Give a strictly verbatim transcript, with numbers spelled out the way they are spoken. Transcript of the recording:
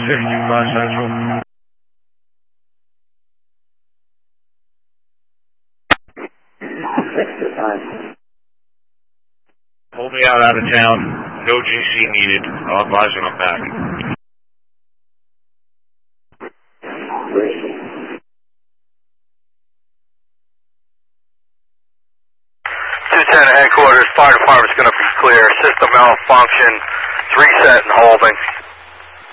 Hold me out out of town. No G C needed. I'll advise when I'm back. two ten headquarters, fire department's going to be clear. System malfunction, it's reset and holding.